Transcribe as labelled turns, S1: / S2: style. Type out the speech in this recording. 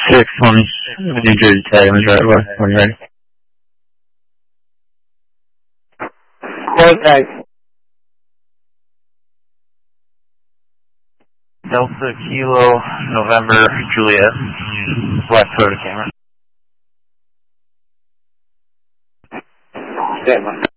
S1: 620, New Jersey tag on the driveway, when you're ready.
S2: Contact.
S1: Delta Kilo November Juliet, black Toyota Camry.
S2: Stand by.